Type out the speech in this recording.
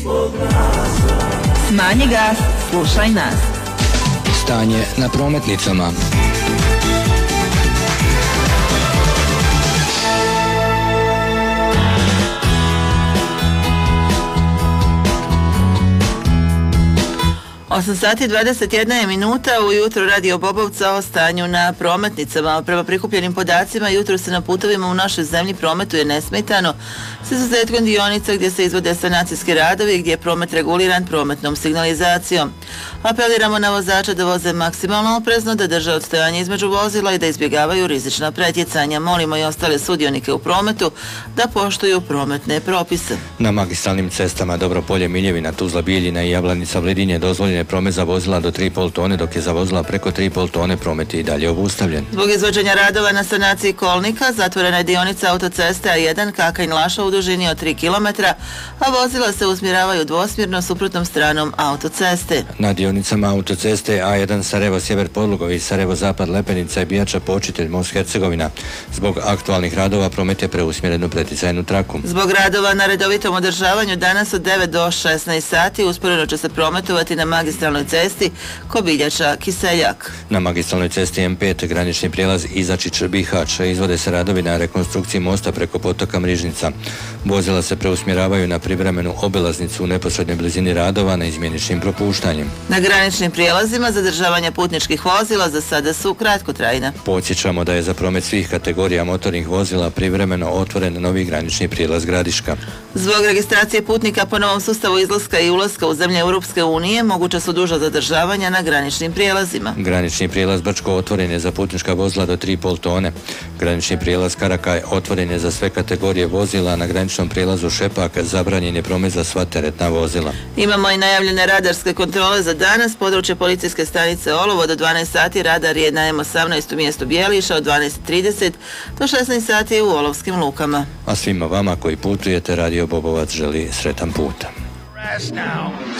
Smanji gas, slušaj nas. Stanje na prometnicama. Osam sati 21 minuta ujutro Radio Bobovca o stanju na prometnicama. Prema prikupljenim podacima, jutro se na putovima u našoj zemlji prometuje nesmetano, s izuzetkom dionica gdje se izvode sanacijski radovi i gdje je promet reguliran prometnom signalizacijom. Apeliramo na vozača da voze maksimalno oprezno, da drže odstojanje između vozila i da izbjegavaju rizična pretjecanja. Molimo i ostale sudionike u prometu da poštuju prometne propise. Na magistralnim cestama Dobropolje, Miljevina, Tuzla, Bijeljina i Jablanica, Vledinje dozvoljen promet za vozila do 3,5 tone, dok je za vozila preko 3,5 tone promet i dalje obustavljen. Zbog izvođenja radova na sanaciji kolnika zatvorena je dionica autoceste A1 Kakanj-Laša u dužini od 3 km, a vozila se usmjeravaju dvosmjerno suprotnom stranom autoceste. Na dionicama autoceste A1 Sarajevo-Sjever Podlugovi, Sarajevo-Zapad Lepenica i Bijača Počitelj, Most Hercegovina. Zbog aktualnih radova promet je preusmjeren u preticajnu traku. Zbog radova na redovitom održavanju danas od 9 do 16 sati usporeno će se prometovati na magistralnoj cesti Kobiljača Kiseljak. Na magistralnoj cesti M5 granični prijelaz Izačić-Bihać izvode se radovi na rekonstrukciji mosta preko potoka Mrižnica. Vozila se preusmjeravaju na privremenu obilaznicu u neposrednoj blizini radova na izmjeničnim propuštanjem. Na graničnim prijelazima zadržavanja putničkih vozila za sada su kratkotrajna. Podsjećamo da je za promet svih kategorija motornih vozila privremeno otvoren novi granični prijelaz Gradiška. Zbog registracije putnika po novom sustavu izlaska i ulaska u zemlje Europske unije moguća su duža zadržavanja na graničnim prijelazima. Granični prijelaz Brčko otvoren je za putnička vozila do 3,5 tone. Granični prijelaz Karakaj otvoren je za sve kategorije vozila. Na graničnom prijelazu Šepak zabranjen je promet za sva teretna vozila. Imamo i najavljene radarske kontrole za danas. Područje policijske stanice Olovo do 12 sati radar je na M18 u mjestu Bijeliša, od 12:30 do 16 sati u Olovskim lukama. A svima vama koji putujete, Radio Bobovac želi sretan put.